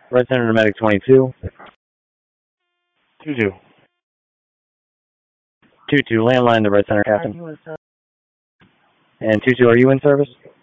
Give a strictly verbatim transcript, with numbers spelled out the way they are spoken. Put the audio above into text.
Red Center to Medic twenty-two. two two. two two, landline to Red Center, Captain. And two two, are you in service?